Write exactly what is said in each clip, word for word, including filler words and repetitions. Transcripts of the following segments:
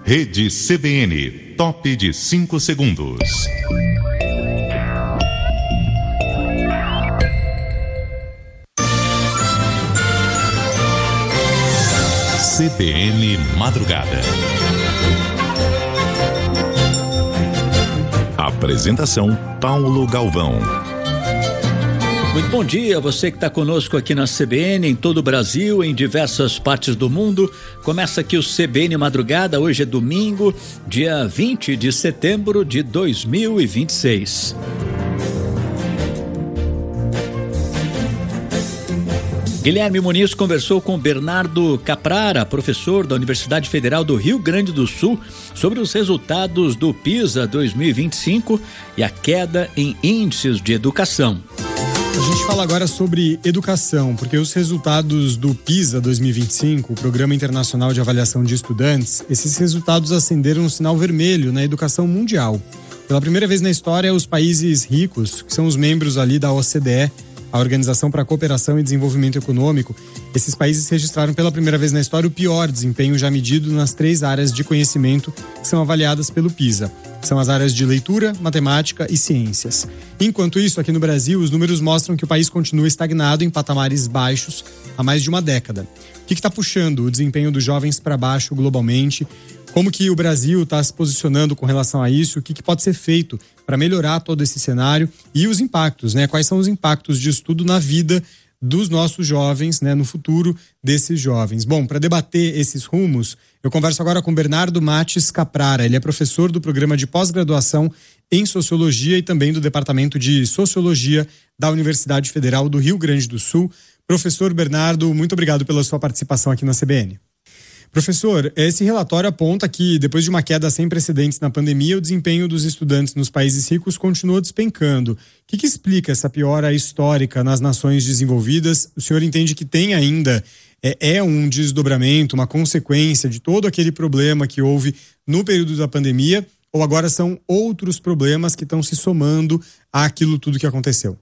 Rede C B N, top de cinco segundos. C B N Madrugada. Apresentação Paulo Galvão. Muito bom dia, você que está conosco aqui na C B N, em todo o Brasil, em diversas partes do mundo. Começa aqui o C B N Madrugada, hoje é domingo, dia vinte de setembro de dois mil e vinte e seis. Guilherme Muniz conversou com Bernardo Caprara, professor da Universidade Federal do Rio Grande do Sul, sobre os resultados do PISA dois mil e vinte e cinco e a queda em índices de educação. A gente fala agora sobre educação, porque os resultados do PISA dois mil e vinte e cinco, o Programa Internacional de Avaliação de Estudantes, esses resultados acenderam um sinal vermelho na educação mundial. Pela primeira vez na história, os países ricos, que são os membros ali da O C D E, a Organização para a Cooperação e Desenvolvimento Econômico, esses países registraram pela primeira vez na história o pior desempenho já medido nas três áreas de conhecimento que são avaliadas pelo PISA. São as áreas de leitura, matemática e ciências. Enquanto isso, aqui no Brasil, os números mostram que o país continua estagnado em patamares baixos há mais de uma década. O que está puxando o desempenho dos jovens para baixo globalmente? Como que o Brasil está se posicionando com relação a isso? O que, que pode ser feito para melhorar todo esse cenário? E os impactos, né? Quais são os impactos de estudo na vida dos nossos jovens, né? No futuro desses jovens. Bom, para debater esses rumos, eu converso agora com Bernardo Mates Caprara. Ele é professor do programa de pós-graduação em Sociologia e também do Departamento de Sociologia da Universidade Federal do Rio Grande do Sul. Professor Bernardo, muito obrigado pela sua participação aqui na C B N. Professor, esse relatório aponta que, depois de uma queda sem precedentes na pandemia, o desempenho dos estudantes nos países ricos continua despencando. O que, que explica essa piora histórica nas nações desenvolvidas? O senhor entende que tem ainda, é, é um desdobramento, uma consequência de todo aquele problema que houve no período da pandemia, ou agora são outros problemas que estão se somando àquilo tudo que aconteceu?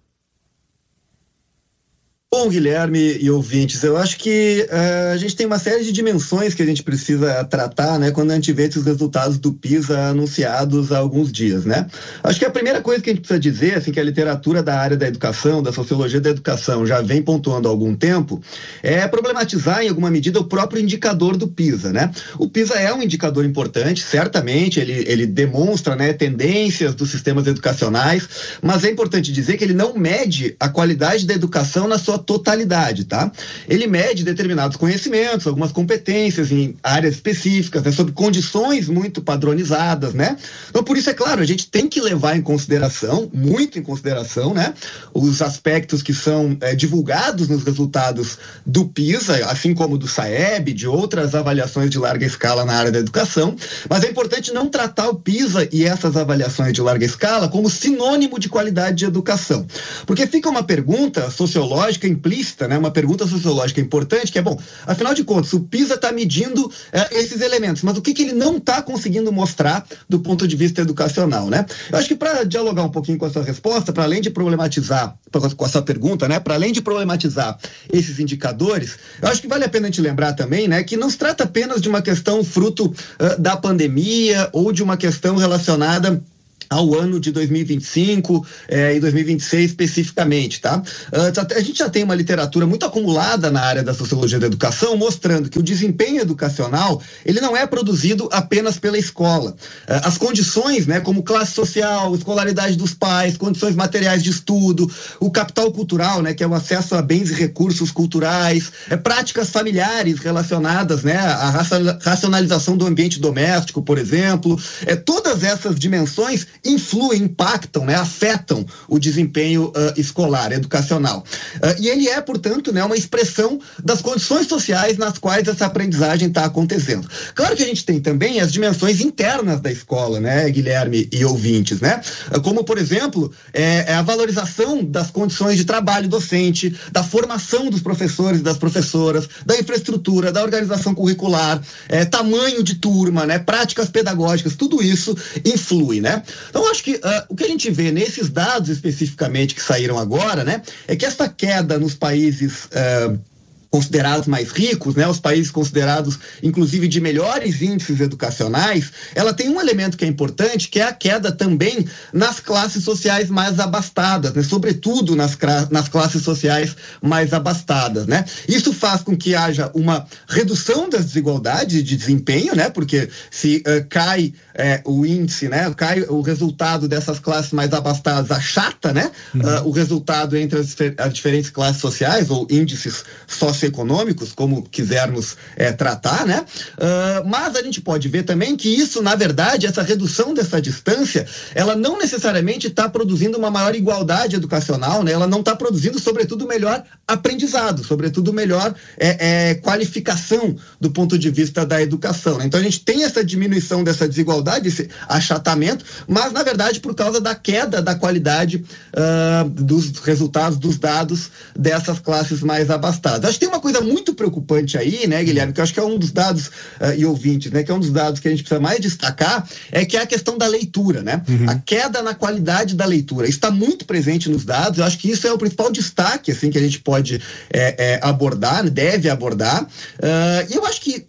Bom, Guilherme e ouvintes, eu acho que uh, a gente tem uma série de dimensões que a gente precisa tratar, né, quando a gente vê esses resultados do PISA anunciados há alguns dias, né? Acho que a primeira coisa que a gente precisa dizer, assim, que a literatura da área da educação, da sociologia da educação, já vem pontuando há algum tempo, é problematizar em alguma medida o próprio indicador do PISA, né? O PISA é um indicador importante, certamente, ele, ele demonstra, né, tendências dos sistemas educacionais, mas é importante dizer que ele não mede a qualidade da educação na sua totalidade, tá? Ele mede determinados conhecimentos, algumas competências em áreas específicas, né, sob condições muito padronizadas, né? Então, por isso, é claro, a gente tem que levar em consideração, muito em consideração, né, os aspectos que são é, divulgados nos resultados do PISA, assim como do SAEB, de outras avaliações de larga escala na área da educação, mas é importante não tratar o PISA e essas avaliações de larga escala como sinônimo de qualidade de educação, porque fica uma pergunta sociológica implícita, né, uma pergunta sociológica importante, que é, bom, afinal de contas, o PISA está medindo é, esses elementos, mas o que, que ele não está conseguindo mostrar do ponto de vista educacional, né? Eu acho que para dialogar um pouquinho com a sua resposta, para além de problematizar, com a sua pergunta, né, para além de problematizar esses indicadores, eu acho que vale a pena a gente lembrar também, né, que não se trata apenas de uma questão fruto uh, da pandemia ou de uma questão relacionada ao ano de dois mil e vinte e cinco eh, e dois mil e vinte e seis especificamente, tá? Uh, a gente já tem uma literatura muito acumulada na área da sociologia da educação, mostrando que o desempenho educacional, ele não é produzido apenas pela escola. Uh, as condições, né, como classe social, escolaridade dos pais, condições materiais de estudo, o capital cultural, né, que é o acesso a bens e recursos culturais, é, práticas familiares relacionadas, né, à racionalização do ambiente doméstico, por exemplo, é, todas essas dimensões influem, impactam, né, afetam o desempenho uh, escolar, educacional. Uh, e ele é, portanto, né, uma expressão das condições sociais nas quais essa aprendizagem está acontecendo. Claro que a gente tem também as dimensões internas da escola, né, Guilherme e ouvintes, né? Uh, como, por exemplo, é, é a valorização das condições de trabalho docente, da formação dos professores e das professoras, da infraestrutura, da organização curricular, é, tamanho de turma, né, práticas pedagógicas, tudo isso influi, né? Então, acho que uh, o que a gente vê nesses dados especificamente que saíram agora, né, é que essa queda nos países uh, considerados mais ricos, né, os países considerados, inclusive, de melhores índices educacionais, ela tem um elemento que é importante, que é a queda também nas classes sociais mais abastadas, né, sobretudo nas, nas classes sociais mais abastadas, né. Isso faz com que haja uma redução das desigualdades de desempenho, né, porque se uh, cai uh, o índice, né, cai o resultado dessas classes mais abastadas, achata, né, uhum. uh, o resultado entre as, as diferentes classes sociais, ou índices sociais econômicos, como quisermos é, tratar, né? Uh, mas a gente pode ver também que isso, na verdade, essa redução dessa distância, ela não necessariamente está produzindo uma maior igualdade educacional, né? Ela não está produzindo, sobretudo, melhor aprendizado, sobretudo, melhor é, é, qualificação do ponto de vista da educação, né? Então, a gente tem essa diminuição dessa desigualdade, esse achatamento, mas, na verdade, por causa da queda da qualidade uh, dos resultados, dos dados dessas classes mais abastadas. Acho que tem uma coisa muito preocupante aí, né, Guilherme, que eu acho que é um dos dados, uh, e ouvintes, né, que é um dos dados que a gente precisa mais destacar, é que é a questão da leitura, né? Uhum. A queda na qualidade da leitura. Isso está muito presente nos dados, eu acho que isso é o principal destaque, assim, que a gente pode é, é, abordar, deve abordar, uh, e eu acho que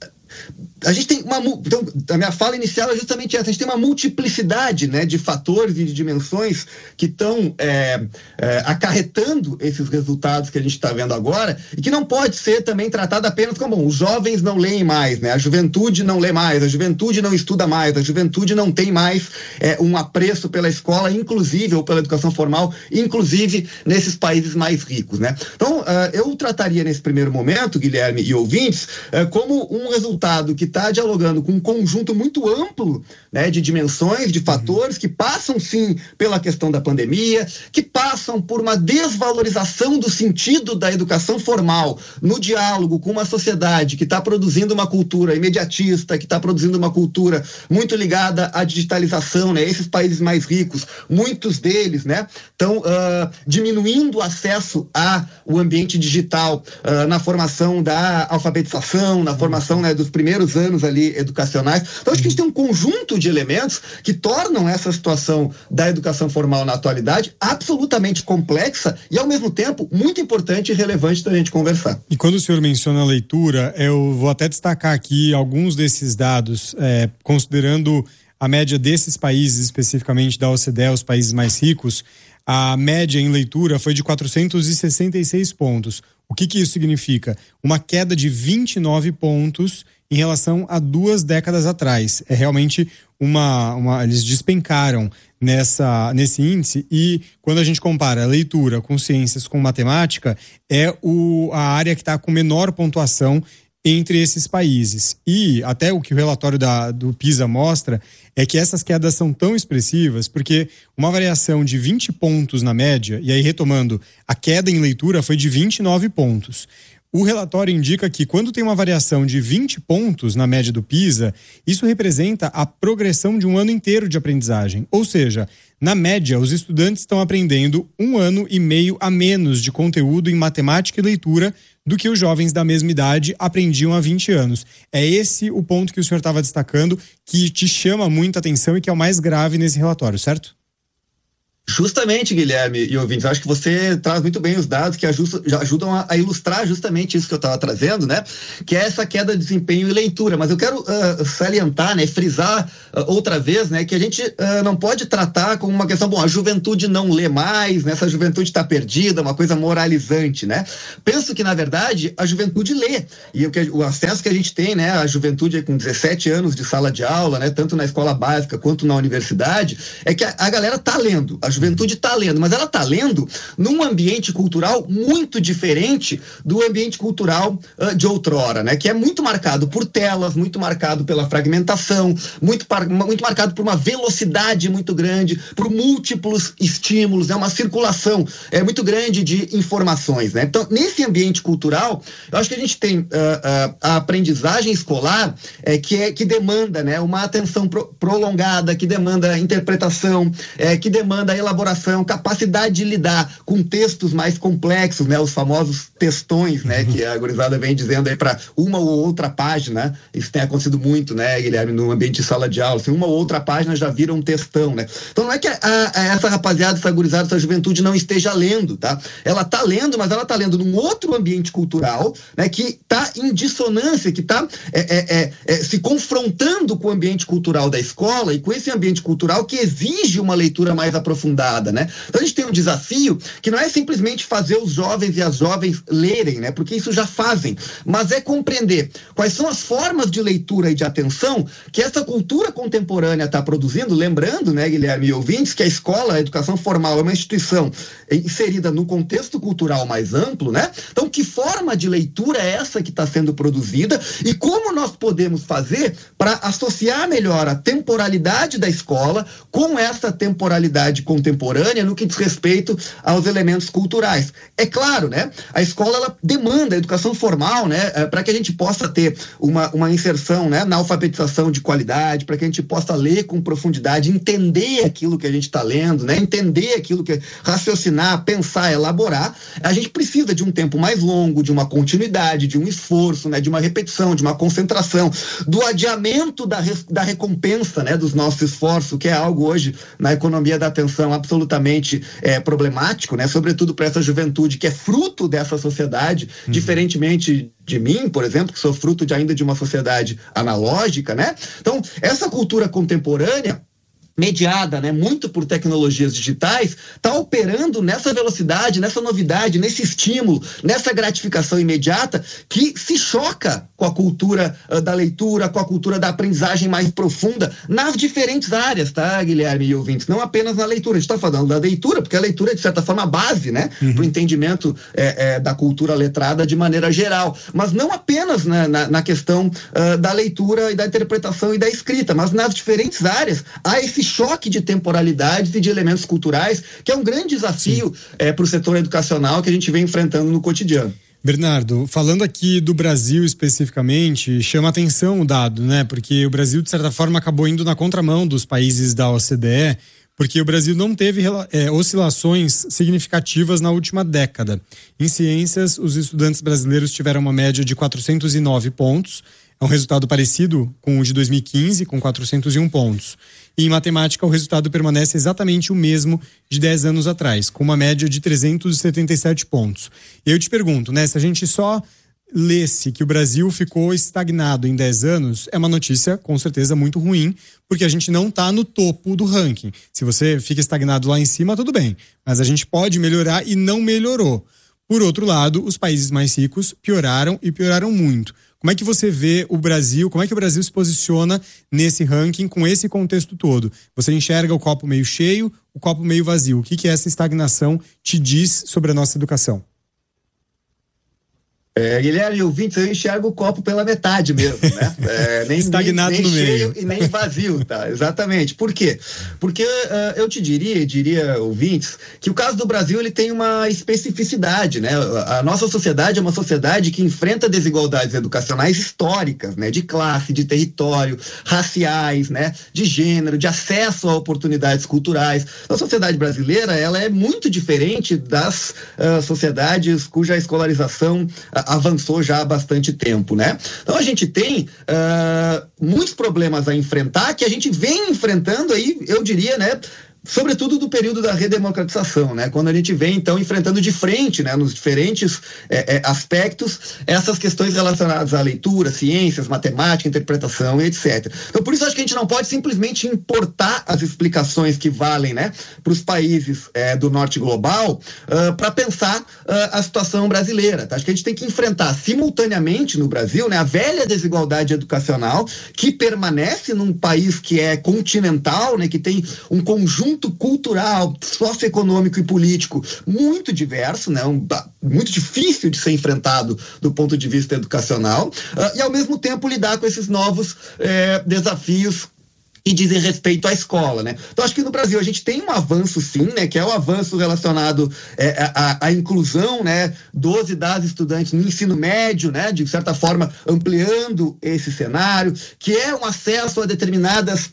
a gente tem uma, então, a minha fala inicial é justamente essa, a gente tem uma multiplicidade, né, de fatores e de dimensões que estão é, é, acarretando esses resultados que a gente está vendo agora, e que não pode ser também tratado apenas como, bom, os jovens não leem mais, né, a juventude não lê mais, a juventude não estuda mais, a juventude não tem mais é, um apreço pela escola, inclusive, ou pela educação formal, inclusive nesses países mais ricos, né. Então, uh, eu trataria nesse primeiro momento, Guilherme e ouvintes, uh, como um resultado que está dialogando com um conjunto muito amplo, né, de dimensões, de fatores, uhum. que passam, sim, pela questão da pandemia, que passam por uma desvalorização do sentido da educação formal no diálogo com uma sociedade que está produzindo uma cultura imediatista, que está produzindo uma cultura muito ligada à digitalização, né? Esses países mais ricos, muitos deles, né, estão uh, diminuindo o acesso ao ambiente digital uh, na formação da alfabetização, na formação, né, dos primeiros anos ali educacionais. Então, acho que a gente tem um conjunto de elementos que tornam essa situação da educação formal na atualidade absolutamente complexa e, ao mesmo tempo, muito importante e relevante da gente conversar. E quando o senhor menciona a leitura, eu vou até destacar aqui alguns desses dados, é, considerando a média desses países, especificamente da O C D E, os países mais ricos, a média em leitura foi de quatrocentos e sessenta e seis pontos. O que que isso significa? Uma queda de vinte e nove pontos em relação a duas décadas atrás. É realmente uma... uma eles despencaram nessa, nesse índice, e quando a gente compara leitura com ciências com matemática, é o, a área que está com menor pontuação entre esses países. E até o que o relatório da, do PISA mostra é que essas quedas são tão expressivas porque uma variação de vinte pontos na média, e aí retomando, a queda em leitura foi de vinte e nove pontos. O relatório indica que quando tem uma variação de vinte pontos na média do PISA, isso representa a progressão de um ano inteiro de aprendizagem. Ou seja, na média, os estudantes estão aprendendo um ano e meio a menos de conteúdo em matemática e leitura do que os jovens da mesma idade aprendiam há vinte anos. É esse o ponto que o senhor estava destacando, que te chama muita atenção e que é o mais grave nesse relatório, certo? Justamente, Guilherme e ouvintes, acho que você traz muito bem os dados que ajudam a, a ilustrar justamente isso que eu estava trazendo, né? Que é essa queda de desempenho e leitura. Mas eu quero uh, salientar, né? Frisar uh, outra vez, né? Que a gente uh, não pode tratar como uma questão, bom, a juventude não lê mais, né? Essa juventude está perdida, uma coisa moralizante, né? Penso que, na verdade, a juventude lê. E o, que, o acesso que a gente tem, né? A juventude com dezessete anos de sala de aula, né? Tanto na escola básica quanto na universidade, é que a, a galera está lendo. A juventude está lendo, mas ela está lendo num ambiente cultural muito diferente do ambiente cultural uh, de outrora, né? Que é muito marcado por telas, muito marcado pela fragmentação, muito, par, muito marcado por uma velocidade muito grande, por múltiplos estímulos, né? Uma circulação é, muito grande de informações, né? Então, nesse ambiente cultural, eu acho que a gente tem uh, uh, a aprendizagem escolar é, que, é, que demanda, né? Uma atenção pro, prolongada, que demanda interpretação, é, que demanda elaboração elaboração, capacidade de lidar com textos mais complexos, né? Os famosos textões, né? Que a gurizada vem dizendo aí para uma ou outra página. Isso tem acontecido muito, né, Guilherme, no ambiente de sala de aula. Assim, uma ou outra página já vira um textão, né? Então não é que a, a, essa rapaziada, essa gurizada, essa juventude não esteja lendo, tá? Ela tá lendo, mas ela tá lendo num outro ambiente cultural, né? Que tá em dissonância, que tá é, é, é, é, se confrontando com o ambiente cultural da escola e com esse ambiente cultural que exige uma leitura mais aprofundada, né? Então a gente tem um desafio que não é simplesmente fazer os jovens e as jovens lerem, né? Porque isso já fazem, mas é compreender quais são as formas de leitura e de atenção que essa cultura contemporânea está produzindo, lembrando, né, Guilherme e ouvintes, que a escola, a educação formal é uma instituição inserida no contexto cultural mais amplo, né? Então, que forma de leitura é essa que está sendo produzida e como nós podemos fazer para associar melhor a temporalidade da escola com essa temporalidade contemporânea no que diz respeito aos elementos culturais. É claro, né? A escola, ela demanda a educação formal, né? Para que a gente possa ter uma, uma inserção, né, na alfabetização de qualidade, para que a gente possa ler com profundidade, entender aquilo que a gente está lendo, né? Entender aquilo que é raciocinar, pensar, elaborar. A gente precisa de um tempo mais longo, de uma continuidade, de um esforço, né? De uma repetição, de uma concentração, do adiamento da, res, da recompensa, né? Dos nossos esforços, que é algo hoje na economia da atenção absolutamente é, problemático, né? Sobretudo para essa juventude que é fruto dessa sociedade, uhum. Diferentemente de mim, por exemplo, que sou fruto de, ainda de uma sociedade analógica, né? Então, essa cultura contemporânea, mediada, né, muito por tecnologias digitais, está operando nessa velocidade, nessa novidade, nesse estímulo, nessa gratificação imediata que se choca com a cultura uh, da leitura, com a cultura da aprendizagem mais profunda nas diferentes áreas, tá, Guilherme e ouvintes? Não apenas na leitura. A gente está falando da leitura, porque a leitura é, de certa forma, a base, né, uhum. para o entendimento é, é, da cultura letrada de maneira geral. Mas não apenas na, na, na questão uh, da leitura e da interpretação e da escrita, mas nas diferentes áreas há esse choque de temporalidades e de elementos culturais, que é um grande desafio é, para o setor educacional que a gente vem enfrentando no cotidiano. Bernardo, falando aqui do Brasil especificamente, chama atenção o dado, né? Porque o Brasil, de certa forma, acabou indo na contramão dos países da O C D E, porque o Brasil não teve é, oscilações significativas na última década. Em ciências, os estudantes brasileiros tiveram uma média de quatrocentos e nove pontos, é um resultado parecido com o de dois mil e quinze, com quatrocentos e um pontos. E em matemática, o resultado permanece exatamente o mesmo de dez anos atrás, com uma média de trezentos e setenta e sete pontos. E eu te pergunto, né, se a gente só lesse que o Brasil ficou estagnado em dez anos, é uma notícia com certeza muito ruim, porque a gente não está no topo do ranking. Se você fica estagnado lá em cima, tudo bem, mas a gente pode melhorar e não melhorou. Por outro lado, os países mais ricos pioraram e pioraram muito. Como é que você vê o Brasil, como é que o Brasil se posiciona nesse ranking com esse contexto todo? Você enxerga o copo meio cheio, o copo meio vazio. O que que essa estagnação te diz sobre a nossa educação? É, Guilherme, ouvintes, eu enxergo o copo pela metade mesmo, né? É, nem, Estagnado nem, nem no cheio meio. E nem vazio, tá? Exatamente. Por quê? Porque uh, eu te diria, diria, ouvintes, que o caso do Brasil, ele tem uma especificidade, né? A nossa sociedade é uma sociedade que enfrenta desigualdades educacionais históricas, né? De classe, de território, raciais, né? De gênero, de acesso a oportunidades culturais. A sociedade brasileira, ela é muito diferente das uh, sociedades cuja escolarização uh, avançou já há bastante tempo, né? Então a gente tem uh, muitos problemas a enfrentar que a gente vem enfrentando aí, eu diria, né? Sobretudo do período da redemocratização, né? Quando a gente vem, então, enfrentando de frente, né? Nos diferentes é, é, aspectos, essas questões relacionadas à leitura, ciências, matemática, interpretação, etcétera. Então, por isso, acho que a gente não pode simplesmente importar as explicações que valem, né? Para os países é, do norte global, uh, para pensar uh, a situação brasileira, tá? Acho que a gente tem que enfrentar simultaneamente no Brasil, né? A velha desigualdade educacional que permanece num país que é continental, né? Que tem um conjunto cultural, socioeconômico e político muito diverso, né? Um, muito difícil de ser enfrentado do ponto de vista educacional, uh, e ao mesmo tempo lidar com esses novos eh, desafios que dizem respeito à escola, né? Então, acho que no Brasil a gente tem um avanço, sim, né? Que é o avanço relacionado é, à, à inclusão, né? Dos e das estudantes no ensino médio, né? De certa forma, ampliando esse cenário, que é um acesso a determinadas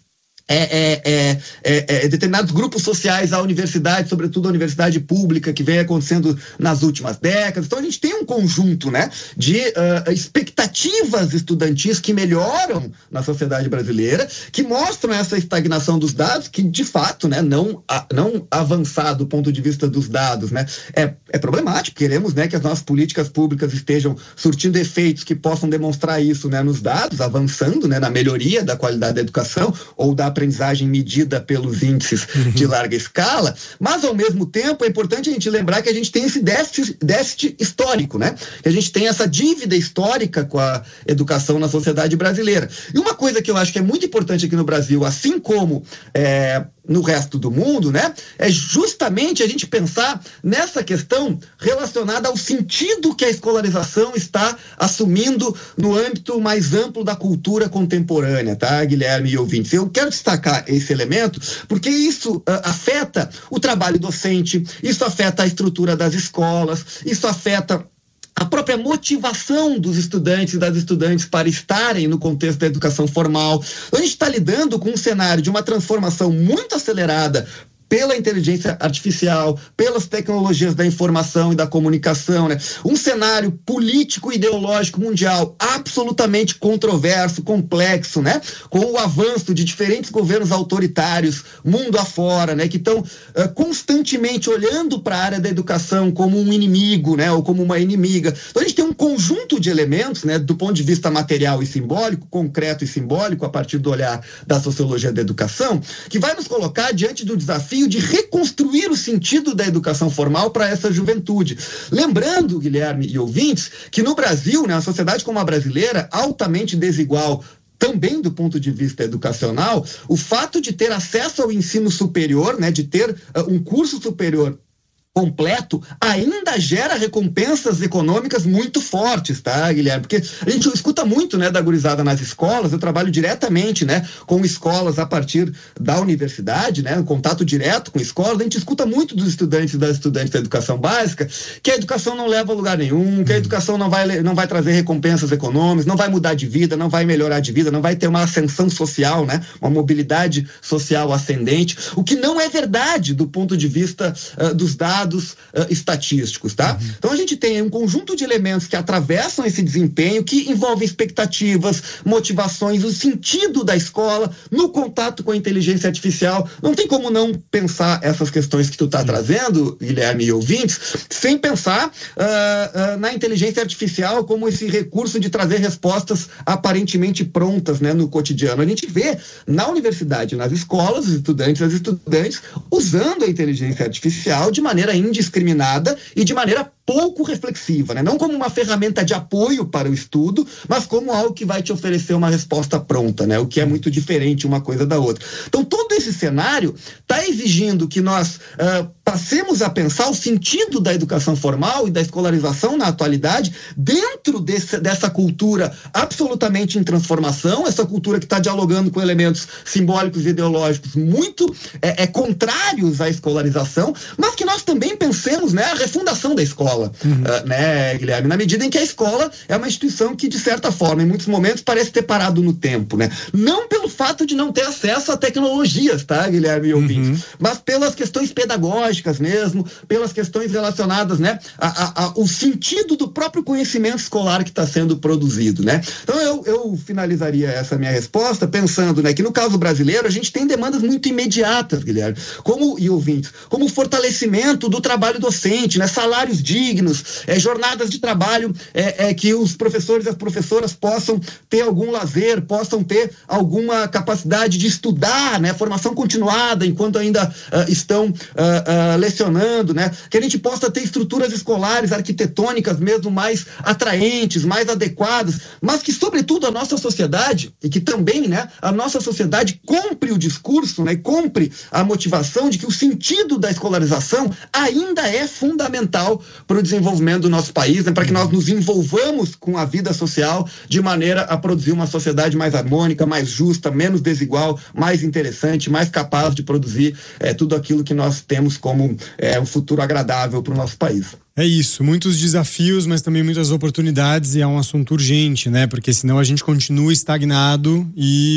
É, é, é, é, é, determinados grupos sociais à universidade, sobretudo a universidade pública, que vem acontecendo nas últimas décadas. Então a gente tem um conjunto, né, de uh, expectativas estudantis que melhoram na sociedade brasileira, que mostram essa estagnação dos dados, que de fato, né, não, a, não avançar do ponto de vista dos dados, né, é, é problemático. Queremos, né, que as nossas políticas públicas estejam surtindo efeitos que possam demonstrar isso, né, nos dados, avançando, né, na melhoria da qualidade da educação ou da aprendizagem medida pelos índices uhum. de larga escala, mas ao mesmo tempo é importante a gente lembrar que a gente tem esse déficit, déficit histórico, né? Que a gente tem essa dívida histórica com a educação na sociedade brasileira. E uma coisa que eu acho que é muito importante aqui no Brasil, assim como é, no resto do mundo, né, é justamente a gente pensar nessa questão relacionada ao sentido que a escolarização está assumindo no âmbito mais amplo da cultura contemporânea, tá, Guilherme e ouvintes? Eu quero destacar esse elemento porque isso uh, afeta o trabalho docente, isso afeta a estrutura das escolas, isso afeta a própria motivação dos estudantes e das estudantes para estarem no contexto da educação formal. Então, a gente está lidando com um cenário de uma transformação muito acelerada pela inteligência artificial, pelas tecnologias da informação e da comunicação, né? Um cenário político e ideológico mundial absolutamente controverso, complexo, né? Com o avanço de diferentes governos autoritários mundo afora, né? Que estão uh, constantemente olhando para a área da educação como um inimigo, né? Ou como uma inimiga. Então a gente tem um conjunto de elementos, né? Do ponto de vista material e simbólico, concreto e simbólico, a partir do olhar da sociologia da educação, que vai nos colocar diante do desafio de reconstruir o sentido da educação formal para essa juventude. Lembrando, Guilherme e ouvintes, que no Brasil, né, a sociedade como a brasileira, altamente desigual, também do ponto de vista educacional, o fato de ter acesso ao ensino superior, né, de ter uh, um curso superior completo, ainda gera recompensas econômicas muito fortes, tá, Guilherme? Porque a gente escuta muito, né, da gurizada nas escolas. Eu trabalho diretamente, né, com escolas a partir da universidade, né, contato direto com escolas. A gente escuta muito dos estudantes e das estudantes da educação básica que a educação não leva a lugar nenhum, que a educação não vai, não vai trazer recompensas econômicas, não vai mudar de vida, não vai melhorar de vida, não vai ter uma ascensão social, né, uma mobilidade social ascendente, o que não é verdade do ponto de vista uh, dos dados dados uh, estatísticos, tá? Uhum. Então a gente tem um conjunto de elementos que atravessam esse desempenho, que envolvem expectativas, motivações, o sentido da escola no contato com a inteligência artificial. Não tem como não pensar essas questões que tu tá uhum. trazendo, Guilherme e ouvintes, sem pensar uh, uh, na inteligência artificial como esse recurso de trazer respostas aparentemente prontas, né, no cotidiano. A gente vê na universidade, nas escolas, os estudantes e as estudantes usando a inteligência artificial de maneira indiscriminada e de maneira pouco reflexiva, né? Não como uma ferramenta de apoio para o estudo, mas como algo que vai te oferecer uma resposta pronta, né? O que é muito diferente uma coisa da outra. Então, todo esse cenário está exigindo que nós uh, passemos a pensar o sentido da educação formal e da escolarização na atualidade dentro desse, dessa cultura absolutamente em transformação, essa cultura que está dialogando com elementos simbólicos e ideológicos muito é, é, contrários à escolarização, mas que nós também pensemos, né, a refundação da escola. Uhum. Uh, né, Guilherme? Na medida em que a escola é uma instituição que, de certa forma, em muitos momentos, parece ter parado no tempo, né? Não pelo fato de não ter acesso a tecnologias, tá, Guilherme e ouvintes? Uhum. Mas pelas questões pedagógicas mesmo, pelas questões relacionadas, né, a, a, a, o sentido do próprio conhecimento escolar que está sendo produzido, né? Então, eu, eu finalizaria essa minha resposta pensando, né, que no caso brasileiro a gente tem demandas muito imediatas, Guilherme, como, e ouvintes, como o fortalecimento do trabalho docente, né, salários dignos, É, jornadas de trabalho é, é, que os professores e as professoras possam ter algum lazer, possam ter alguma capacidade de estudar, né, formação continuada enquanto ainda uh, estão uh, uh, lecionando, né, que a gente possa ter estruturas escolares, arquitetônicas mesmo mais atraentes, mais adequadas, mas que sobretudo a nossa sociedade, e que também, né, a nossa sociedade compre o discurso, né, compre a motivação de que o sentido da escolarização ainda é fundamental para o desenvolvimento do nosso país, né, para que nós nos envolvamos com a vida social de maneira a produzir uma sociedade mais harmônica, mais justa, menos desigual, mais interessante, mais capaz de produzir é, tudo aquilo que nós temos como é, um futuro agradável para o nosso país. É isso, muitos desafios, mas também muitas oportunidades, e é um assunto urgente, né? Porque senão a gente continua estagnado e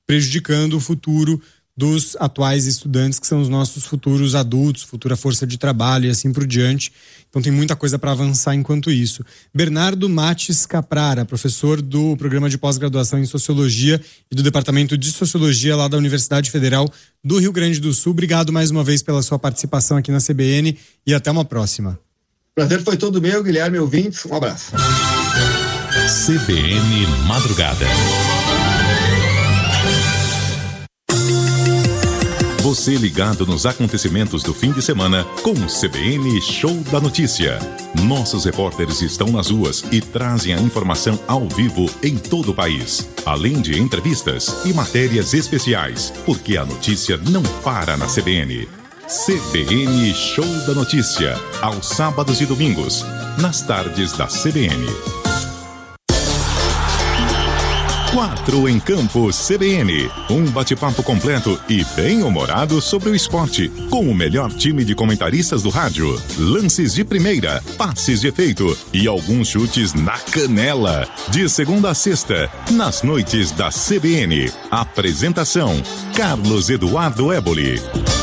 prejudicando o futuro dos atuais estudantes, que são os nossos futuros adultos, futura força de trabalho e assim por diante. Então tem muita coisa para avançar enquanto isso. Bernardo Mates Caprara, professor do programa de pós-graduação em Sociologia e do Departamento de Sociologia lá da Universidade Federal do Rio Grande do Sul. Obrigado mais uma vez pela sua participação aqui na C B N e até uma próxima. Prazer foi todo meu, Guilherme, ouvintes. Um abraço. C B N Madrugada. Você ligado nos acontecimentos do fim de semana com o C B N Show da Notícia. Nossos repórteres estão nas ruas e trazem a informação ao vivo em todo o país. Além de entrevistas e matérias especiais, porque a notícia não para na C B N. C B N Show da Notícia, aos sábados e domingos, nas tardes da C B N. Quatro em Campo C B N, um bate-papo completo e bem-humorado sobre o esporte, com o melhor time de comentaristas do rádio, lances de primeira, passes de efeito e alguns chutes na canela. De segunda a sexta, nas noites da C B N. Apresentação, Carlos Eduardo Éboli.